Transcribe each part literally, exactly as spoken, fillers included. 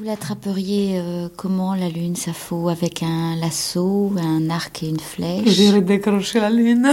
Vous l'attraperiez euh, comment, la lune, Sappho? Avec un lasso, un arc et une flèche? J'irais décrocher la lune.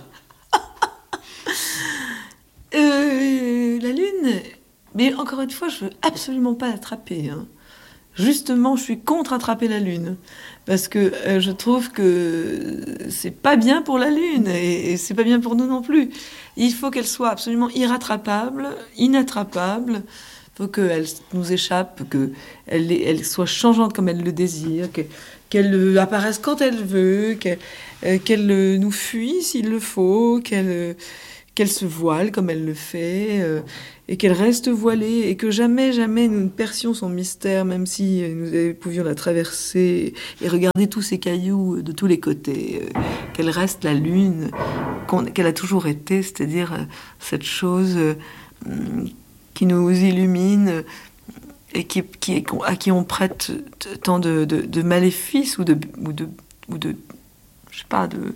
euh, la lune, mais encore une fois, je veux absolument pas l'attraper. Hein. Justement, je suis contre attraper la lune. Parce que euh, je trouve que c'est pas bien pour la lune et, et c'est pas bien pour nous non plus. Il faut qu'elle soit absolument irrattrapable, inattrapable. Il faut qu'elle nous échappe, qu'elle elle soit changeante comme elle le désire, que, qu'elle apparaisse quand elle veut, qu'elle, euh, qu'elle nous fuit s'il le faut, qu'elle, qu'elle se voile comme elle le fait, euh, et qu'elle reste voilée, et que jamais, jamais nous ne percions son mystère, même si nous pouvions la traverser et regarder tous ces cailloux de tous les côtés, euh, qu'elle reste la lune qu'on, qu'elle a toujours été, c'est-à-dire euh, cette chose... Euh, qui nous illumine et qui, qui, à qui on prête tant de, de, de maléfices ou de, ou de, ou de, je sais pas, de,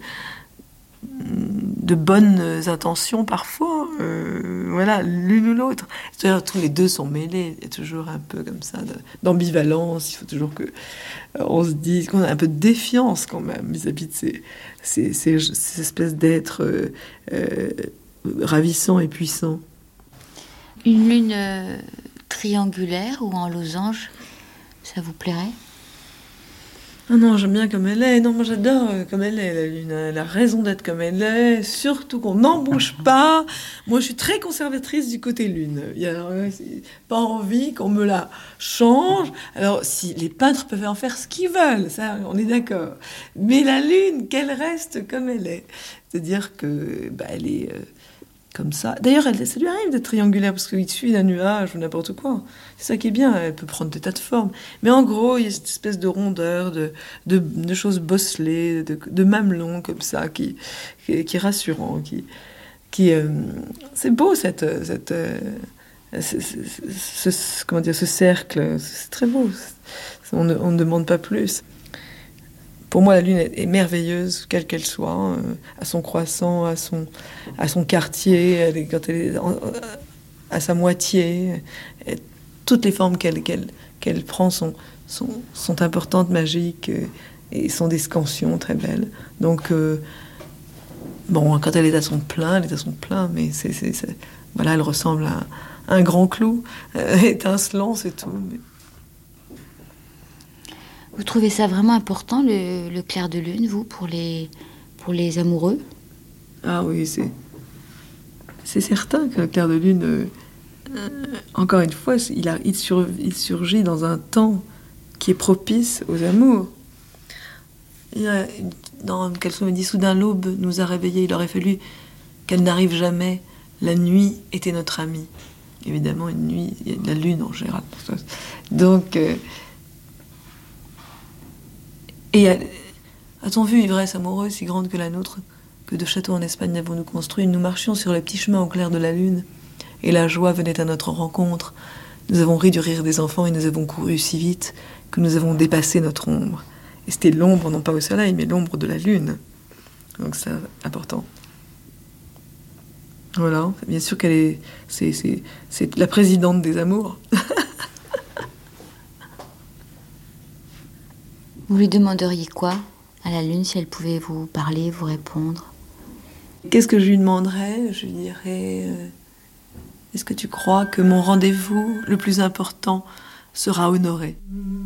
de bonnes intentions parfois. Euh, voilà, l'une ou l'autre. C'est-à-dire, tous les deux sont mêlés. Il y a toujours un peu comme ça d'ambivalence. Il faut toujours que euh, on se dise qu'on a un peu de défiance quand même vis-à-vis de ces, ces, ces, ces espèces d'êtres euh, euh, ravissants et puissants. Une lune euh, triangulaire ou en losange, ça vous plairait? Ah non, j'aime bien comme elle est. Non, moi j'adore comme elle est, la lune. Elle a raison d'être comme elle est. Surtout qu'on n'en bouge pas. Moi, je suis très conservatrice du côté lune. Il y a pas envie qu'on me la change. Alors, si les peintres peuvent en faire ce qu'ils veulent, ça, on est d'accord. Mais la lune, qu'elle reste comme elle est. C'est-à-dire que, bah, elle est... Euh, comme ça. D'ailleurs, elle, ça lui arrive d'être triangulaire parce qu'il suit d'un nuage ou n'importe quoi. C'est ça qui est bien, elle peut prendre des tas de formes. Mais en gros, il y a cette espèce de rondeur, de, de, de choses bosselées, de, de mamelons comme ça, qui, qui, qui est rassurant. Qui, qui, euh, c'est beau, cette, cette, euh, ce, ce, ce, comment dire, ce cercle. C'est très beau. On ne, on ne demande pas plus. Pour moi, la lune est merveilleuse, quelle qu'elle soit, euh, à son croissant, à son, à son quartier, elle est, quand elle est en, à sa moitié. Et toutes les formes qu'elle, qu'elle, qu'elle prend sont, sont, sont importantes, magiques, euh, et sont des scansions très belles. Donc, euh, bon, quand elle est à son plein, elle est à son plein, mais c'est, c'est, c'est, voilà, elle ressemble à un grand clou, euh, étincelant, c'est tout. Mais... Vous trouvez ça vraiment important, le, le clair de lune, vous, pour les, pour les amoureux? Ah oui, c'est, c'est certain que le clair de lune, euh, euh, encore une fois, il, a, il, sur, il surgit dans un temps qui est propice aux amours. Il y a, dans Calson me dit, soudain l'aube nous a réveillés, il aurait fallu qu'elle n'arrive jamais. La nuit était notre amie. Évidemment, une nuit, il y a de la lune en général. Donc... Euh, Et a-t-on vu ivresse amoureuse si grande que la nôtre, que de châteaux en Espagne avons-nous construit? Nous marchions sur le petit chemin au clair de la lune, et la joie venait à notre rencontre. Nous avons ri du rire des enfants et nous avons couru si vite que nous avons dépassé notre ombre. Et c'était l'ombre, non pas au soleil, mais l'ombre de la lune. Donc c'est important. Voilà, bien sûr qu'elle est... C'est, c'est, c'est la présidente des amours. Vous lui demanderiez quoi à la lune si elle pouvait vous parler, vous répondre? Qu'est-ce que je lui demanderais? Je lui dirais euh, est-ce que tu crois que mon rendez-vous le plus important sera honoré?